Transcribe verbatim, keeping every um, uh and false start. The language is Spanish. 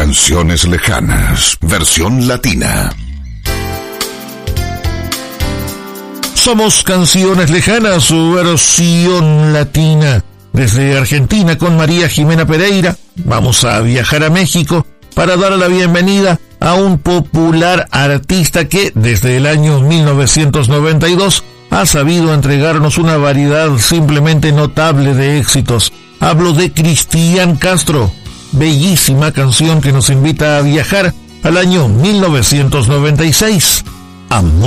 Canciones lejanas, versión latina. Somos Canciones Lejanas, su versión latina. Desde Argentina, con María Jimena Pereira, vamos a viajar a México para dar la bienvenida a un popular artista que desde el año mil novecientos noventa y dos ha sabido entregarnos una variedad simplemente notable de éxitos. Hablo de Cristian Castro, bellísima canción que nos invita a viajar al año mil novecientos noventa y seis. Amor.